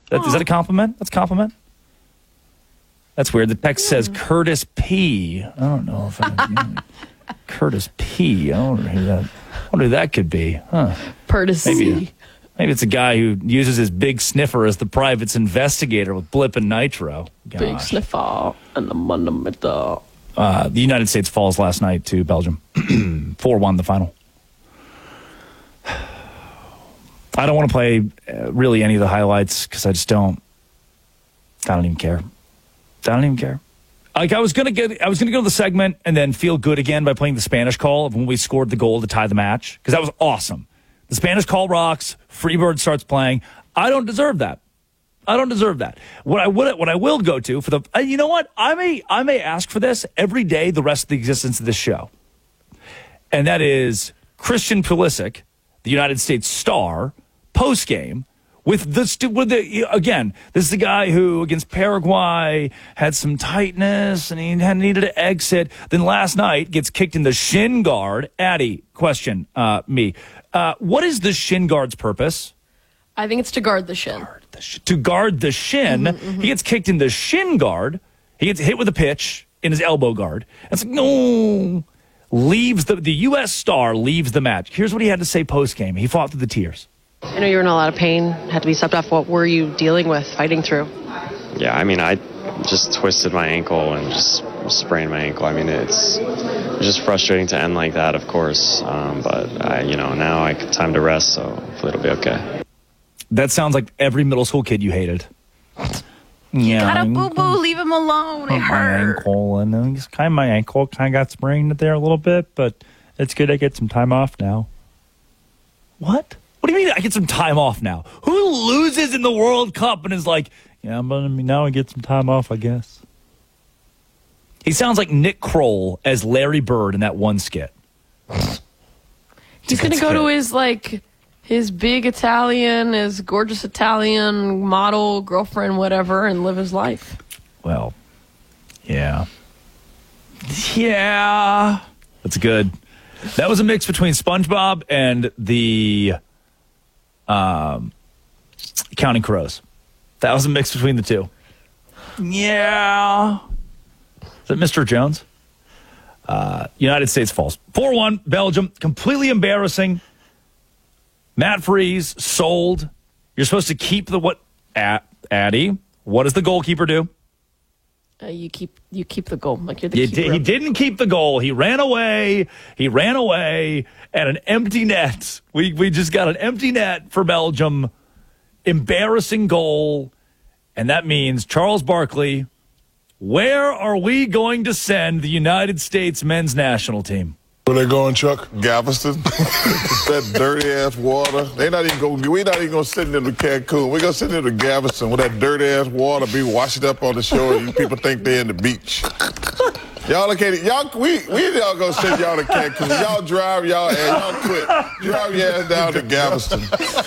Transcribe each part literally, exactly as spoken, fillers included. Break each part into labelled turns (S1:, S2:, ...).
S1: That, is that a compliment? That's a compliment? That's weird. The text says Curtis P. I don't know if I... You know, Curtis P. I don't know who that... I wonder who that could be. Huh.
S2: Curtis
S1: Maybe, maybe it's a guy who uses his big sniffer as the private's investigator with Blip and Nitro. Gosh.
S2: Big sniffer and the monumental.
S1: Uh, the United States falls last night to Belgium. four one the final. I don't want to play uh, really any of the highlights because I just don't. I don't even care. I don't even care. Like I was gonna get, I was gonna go to the segment and then feel good again by playing the Spanish call of when we scored the goal to tie the match because that was awesome. The Spanish call rocks. Freebird starts playing. I don't deserve that. I don't deserve that. What I would, what I will go to for the, uh, you know what? I may, I may ask for this every day the rest of the existence of this show, and that is Christian Pulisic, the United States star, post game. With the, with the, again, this is the guy who, against Paraguay, had some tightness and he had needed to exit. Then last night gets kicked in the shin guard. Addie, question, uh, me. Uh, what is the shin guard's purpose?
S2: I think it's to guard the shin.
S1: Guard the sh- to guard the shin. Mm-hmm, mm-hmm. He gets kicked in the shin guard. He gets hit with a pitch in his elbow guard. It's like, no. Leaves the, the U S star leaves the match. Here's what he had to say post-game. He fought through the tears.
S3: I know you were in a lot of pain, had to be subbed off. What were you dealing with, fighting through?
S4: Yeah, I mean, I just twisted my ankle and just sprained my ankle. I mean, it's just frustrating to end like that, of course. Um, but, I, you know, now I have time to rest, so hopefully it'll be okay.
S1: That sounds like every middle school kid you hated. Yeah,
S2: got a boo-boo, leave him alone. It
S1: my
S2: hurt.
S1: ankle, and then kind of my ankle kind of got sprained there a little bit, but it's good I get some time off now. What? What do you mean I get some time off now? Who loses in the World Cup and is like, yeah, but now I get some time off, I guess? He sounds like Nick Kroll as Larry Bird in that one skit.
S2: He's going to go to his, like, his big Italian, his gorgeous Italian model, girlfriend, whatever, and live his life.
S1: Well, yeah. Yeah. That's good. That was a mix between SpongeBob and the... Um, Counting Crows. That was a mix between the two. Yeah. Is it Mister Jones? Uh, United States falls. four one, Belgium. Completely embarrassing. Matt Freese, sold. You're supposed to keep the what? At, Addie, what does the goalkeeper do?
S2: Uh, you keep you keep the goal. Like you're the
S1: You
S2: keeper.
S1: di- he didn't keep the goal. He ran away. He ran away at an empty net. We we just got an empty net for Belgium. Embarrassing goal. And that means, Charles Barkley, where are we going to send the United States men's national team?
S5: Where they going, Chuck? Galveston? That dirty-ass water. They not even going. We're not even going to send them to Cancun. We're going to send them to Galveston where that dirty-ass water be washing up on the shore. You people think they're in the beach. Y'all look at it. Y'all, we, we y'all going to send y'all to Cancun. Y'all drive y'all and y'all quit. Drive your ass down to Galveston.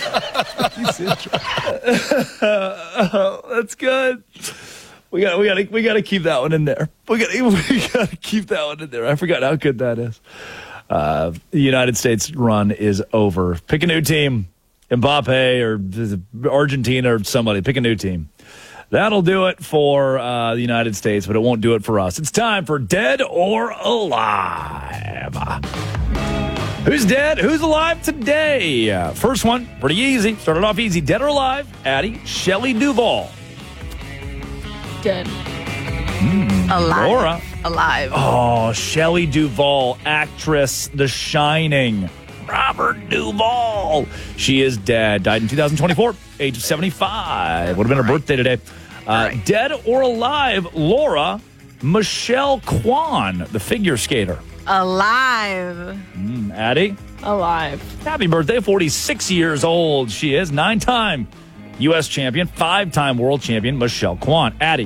S1: That's good. We got, we got to, we got to keep that one in there. We got, we got to keep that one in there. I forgot how good that is. Uh, the United States run is over. Pick a new team, Mbappe or Argentina or somebody. Pick a new team. That'll do it for uh, the United States, but it won't do it for us. It's time for Dead or Alive. Who's dead? Who's alive today? Uh, first one, pretty easy. Started off easy. Dead or alive? Addie, Shelley Duvall.
S2: Dead.
S1: Mm,
S2: Alive.
S1: Laura.
S2: Alive.
S1: Oh, Shelley Duvall, actress, The Shining. Robert Duvall. She is dead. Died in two thousand twenty-four, age of seventy-five. Would have been her birthday today. Uh, right. Dead or alive, Laura, Michelle Kwan, the figure skater.
S6: Alive.
S1: Mm, Addie?
S2: Alive.
S1: Happy birthday, forty-six years old. She is nine-time U S champion, five-time world champion, Michelle Kwan. Addie.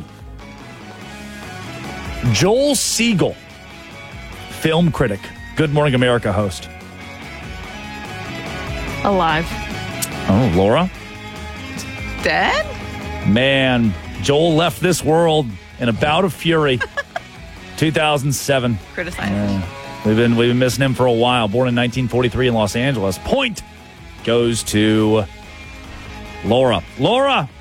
S1: Joel Siegel, film critic, Good Morning America host.
S2: Alive.
S1: Oh, Laura?
S6: Dead?
S1: Man, Joel left this world in a bout of fury. two thousand seven.
S6: Criticized.
S1: Yeah. We've been we've been missing him for a while. Born in nineteen forty-three in Los Angeles. Point goes to Laura. Laura,